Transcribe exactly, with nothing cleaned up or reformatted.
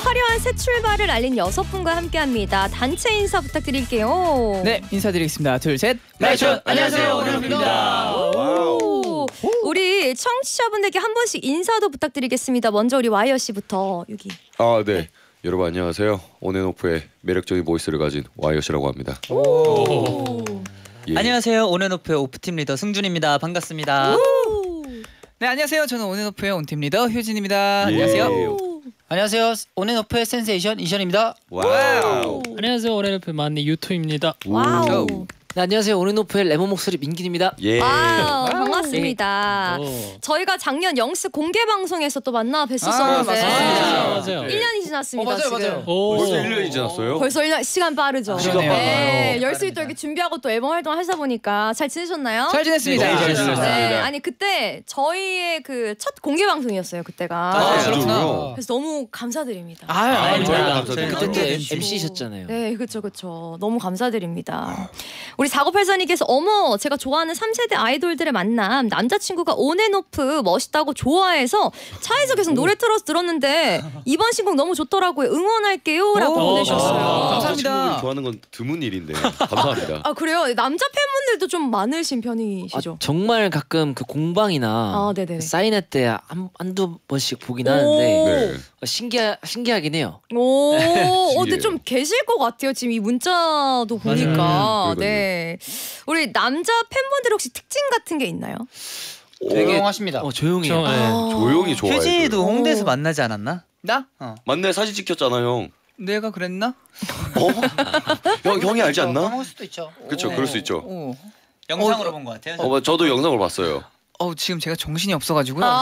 화려한 새 출발을 알린 여섯 분과 함께합니다. 단체 인사 부탁드릴게요. 네, 인사드리겠습니다. 둘, 셋. 라이촌 안녕하세요, 오늘입니다. 우리 청취자분들께 한 번씩 인사도 부탁드리겠습니다. 먼저 우리 와이어 씨부터 여기. 아, 네. 네. 여러분 안녕하세요. 온앤오프의 매력적인 보이스를 가진 와이어 씨라고 합니다. 오. 오. 예. 안녕하세요. 온앤오프의 오프팀 리더 승준입니다. 반갑습니다. 네, 안녕하세요. 저는 온앤오프의 온팀 리더 효진입니다. 예. 안녕하세요. 안녕하세요. 온앤오프의 센세이션 이션입니다. 와우. 안녕하세요. 온앤오프의 만니 유토입니다. 와우. 네, 안녕하세요. 온앤오프의 레몬 목소리 민균입니다. 예. 와우, 반갑습니다. 오. 저희가 작년 영스 공개 방송에서 또 만나 뵀었었는데 아, 맞아요. 일 년이 지났습니다. 어, 맞아요, 지금. 맞아요. 오. 벌써 일 년이 지났어요? 벌써 일 년 시간 빠르죠. 시간 네, 빠르네요. 열심히 또 이렇게 준비하고 또 앨범 활동 하시다 보니까 잘 지내셨나요? 잘 지냈습니다. 네, 잘 지냈습니다. 네, 아니 그때 저희의 그 첫 공개 방송이었어요 그때가. 아, 그렇구나. 그래서 너무 감사드립니다. 아, 아, 아, 저희가 그때 감사드립니다. 엠씨셨잖아요. 네, 그렇죠, 그렇죠. 너무 감사드립니다. 우리 사구팔사님께서 어머, 제가 좋아하는 삼 세대 아이돌들의 만남, 남자친구가 온앤오프 멋있다고 좋아해서 차에서 계속 노래 틀어서 들었는데 이번 신곡 너무 좋더라고요. 응원할게요라고 오, 보내주셨어요. 아, 감사합니다. 남자친구를 좋아하는 건 드문 일인데 감사합니다. 아 그래요? 남자 팬분들도 좀 많으신 편이시죠? 아, 정말 가끔 그 공방이나 아, 네네. 사인회 때 한, 한두 번씩 보긴 하는데 네. 어, 신기하, 신기하긴 해요. 오, 어, 근데 신기해요. 좀 계실 것 같아요. 지금 이 문자도 보니까. 음, 네. 우리 남자 팬분들 혹시 특징 같은 게 있나요? 되게 오, 조용하십니다. 어, 조용해요. 저, 네. 아. 조용히 좋아해. 휴지도 홍대에서 오. 만나지 않았나? 나? 어. 맞네, 사진 찍혔잖아 형. 내가 그랬나? 어? 형, 형이 알지 않나? 까먹을 수도 있죠. 그렇죠, 그럴 수 있죠. 오. 영상으로 본 것 같아요. 어, 저도 영상을 봤어요. 어, 지금 제가 정신이 없어가지고요. 아,